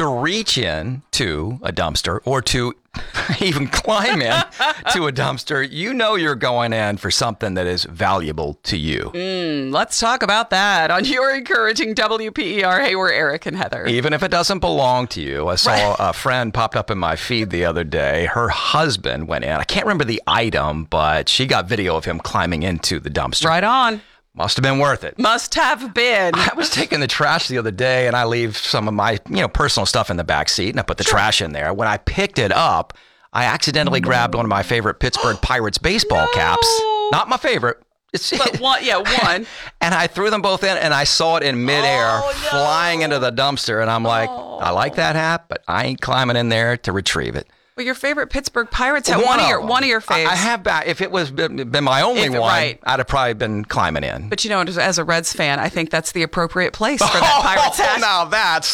to reach in to a dumpster or to even climb in to a dumpster, you know you're going in for something that is valuable to you. Let's talk about that on Your Encouraging WPER. Hey, we're Eric and Heather. Even if it doesn't belong to you. I saw a friend popped up in my feed the other day. Her husband went in. I can't remember the item, but she got video of him climbing into the dumpster. Right on. Must have been worth it. Must have been. I was taking the trash the other day, and I leave some of my, personal stuff in the back seat, and I put the trash in there. When I picked it up, I accidentally grabbed one of my favorite Pittsburgh Pirates baseball caps. Not my favorite. But one. And I threw them both in, and I saw it in midair flying into the dumpster, and I'm like, I like that hat, but I ain't climbing in there to retrieve it. Well, your favorite Pittsburgh Pirates hat, one of your faves. I have if it was been my only one, right. I'd have probably been climbing in. But as a Reds fan, I think that's the appropriate place for that Pirates hat. Now that's